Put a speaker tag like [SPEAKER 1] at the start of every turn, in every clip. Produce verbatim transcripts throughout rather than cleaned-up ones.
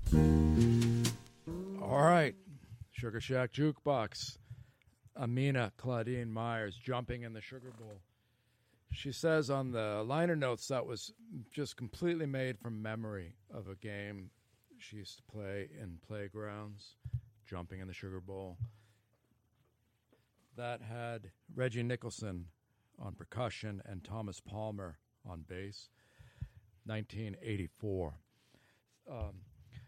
[SPEAKER 1] All right, Sugar Shack Jukebox. Amina Claudine Myers jumping in the Sugar Bowl. She says on the liner notes that was just completely made from memory of a game she used to play in playgrounds, jumping in the Sugar Bowl. That had Reggie Nicholson on percussion and Thomas Palmer on bass. nineteen eighty-four. Um,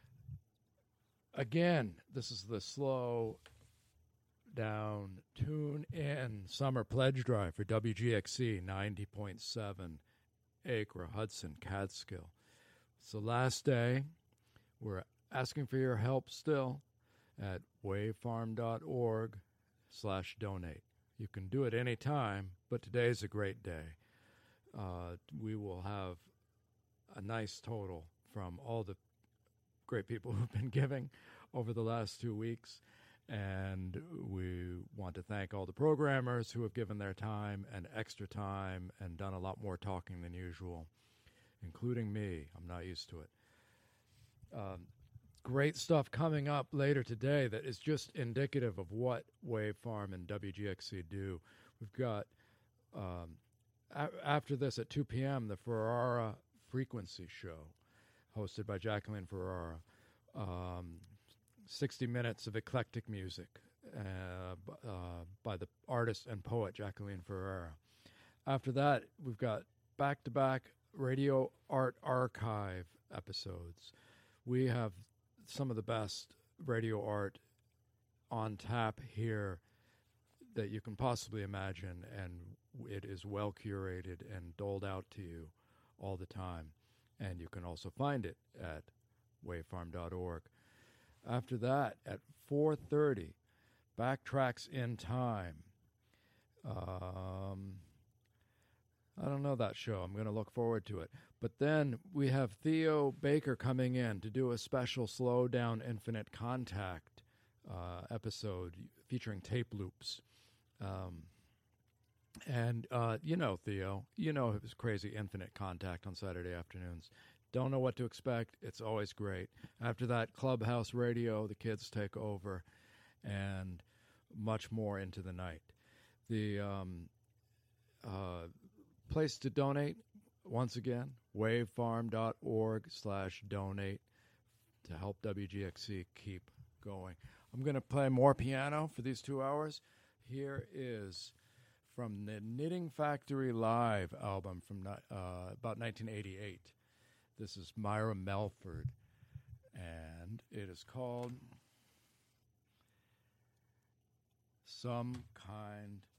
[SPEAKER 1] again, this is the slow down, tune in summer pledge drive for W G X C ninety point seven, Acre, Hudson, Catskill. It's the last day. We're asking for your help still at wavefarm.org slash donate. You can do it any time, but today's a great day. Uh, we will have a nice total from all the great people who've been giving over the last two weeks. And we want to thank all the programmers who have given their time and extra time and done a lot more talking than usual, including me. I'm not used to it. Um, great stuff coming up later today that is just indicative of what Wavefarm and W G X C do. We've got, um, a- after this at two p.m., the Ferrara Frequency Show, hosted by Jacqueline Ferrara. Um, sixty minutes of eclectic music uh, b- uh, by the artist and poet Jacqueline Ferrara. After that, we've got back-to-back Radio Art Archive episodes. We have some of the best radio art on tap here that you can possibly imagine, and it is well curated and doled out to you all the time. And you can also find it at wavefarm dot org. After that, at four thirty, Backtracks in Time. Um, I don't know that show. I'm going to look forward to it. But then we have Theo Baker coming in to do a special Slow Down Infinite Contact uh, episode featuring tape loops. Um, and uh, you know Theo. You know his crazy Infinite Contact on Saturday afternoons. Don't know what to expect. It's always great. After that, Clubhouse Radio, the kids take over, and much more into the night. The um, uh, place to donate, once again, wavefarm.org slash donate to help W G X C keep going. I'm going to play more piano for these two hours. Here is from the Knitting Factory Live album from uh, about nineteen eighty-eight. This is Myra Melford, and it is called Some Kind